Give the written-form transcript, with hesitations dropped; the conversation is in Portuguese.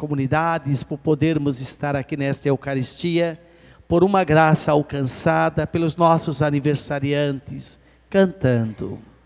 comunidades, por podermos estar aqui nesta Eucaristia, por uma graça alcançada pelos nossos aniversariantes, cantando.